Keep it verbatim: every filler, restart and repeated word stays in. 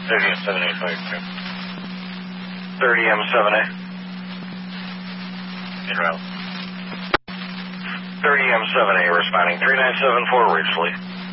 thirty M seven A fire crew. thirty M seven A. In route. thirty M seven A responding. three nine seven four Ridgely.